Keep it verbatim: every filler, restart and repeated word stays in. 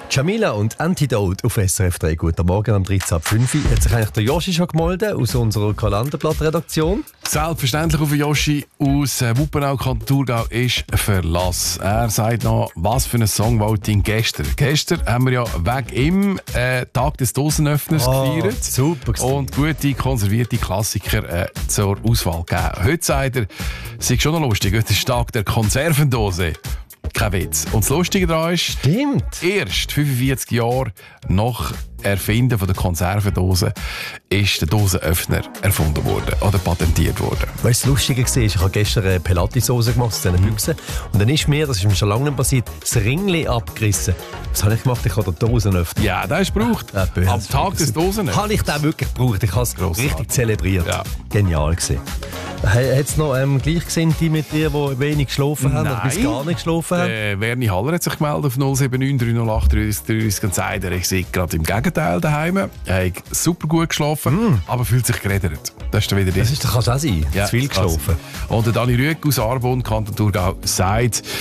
Jamila und Antidote auf S R F drei. Guten Morgen am dreizehn Uhr fünf. Hat sich eigentlich der Joshi schon gemeldet aus unserer Kalenderblatt-Redaktion? Selbstverständlich auf Joshi aus äh, Wuppenau, Kanton Thurgau ist Verlass. Er sagt noch, was für ein Songvoting gestern. Gestern haben wir ja wegen ihm äh, Tag des Dosenöffners Oh, gefeiert. super gewesen. Und gute, konservierte Klassiker äh, zur Auswahl gegeben. Heute sagt er, es ist schon noch lustig, heute ist Tag der Konservendose. Kein Witz. Und das Lustige daran ist, Stimmt. erst fünfundvierzig Jahre nach Erfinden von der Konservendose ist der Dosenöffner erfunden worden oder patentiert worden. Weißt du, das Lustige war, ich habe gestern eine Pilates-Hose gemacht aus diesen Büchsen. Und dann ist mir, das ist mir schon lange nicht passiert, das Ringli abgerissen. Was habe ich gemacht? Ich habe den Dosenöffner. Ja, das ist gebraucht. Ja, böse. Am Tag des Dosenöffners. Habe ich den wirklich gebraucht? Ich habe es Grossartig. richtig zelebriert. Ja. Genial gewesen. Hat es noch ähm, Gleichgesinnte mit dir, die wenig geschlafen haben oder bis Nein. gar nicht geschlafen haben? Äh, Werni Haller hat sich gemeldet auf null sieben neun drei null acht drei drei drei und sagt, er sei gerade im Gegenteil daheim. Er hat super gut geschlafen, Mm. aber fühlt sich geredet. Das ist dann wieder Das ist, das kann es auch sein. Ja, Zu viel das kann's. geschlafen. Und der Dani Rüegg aus Arbon, Kanton Thurgau, sagt,